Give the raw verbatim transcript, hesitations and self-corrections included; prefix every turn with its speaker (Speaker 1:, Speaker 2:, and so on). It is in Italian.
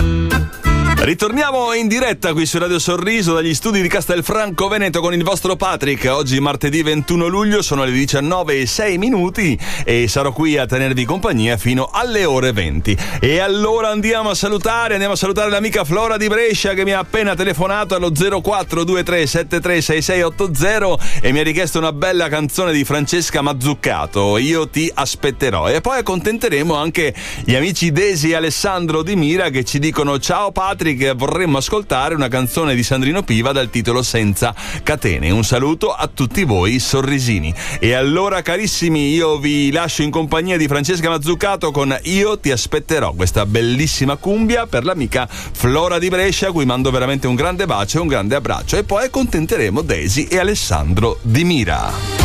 Speaker 1: Ritorniamo in diretta qui su Radio Sorriso dagli studi di Castelfranco Veneto con il vostro Patrick. Oggi martedì ventuno luglio, sono le diciannove e sei minuti e sarò qui a tenervi compagnia fino alle ore venti. E allora andiamo a salutare, andiamo a salutare l'amica Flora di Brescia che mi ha appena telefonato allo zero quattro due tre sette tre sei sei otto zero e mi ha richiesto una bella canzone di Francesca Mazzuccato, Io ti aspetterò. E poi accontenteremo anche gli amici Desi e Alessandro Di Mira che ci dicono: ciao Patrick, che vorremmo ascoltare una canzone di Sandrino Piva dal titolo Senza catene. Un saluto a tutti voi sorrisini. E allora carissimi, io vi lascio in compagnia di Francesca Mazzuccato con Io ti aspetterò, questa bellissima cumbia per l'amica Flora di Brescia, a cui mando veramente un grande bacio e un grande abbraccio, e poi accontenteremo Daisy e Alessandro Di Mira.